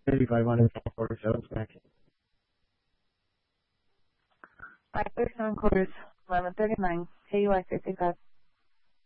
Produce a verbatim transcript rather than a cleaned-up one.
thirty-five hundred quarter sales back. five thirty-seven quarters, eleven thirty-nine, K U I fifty-five.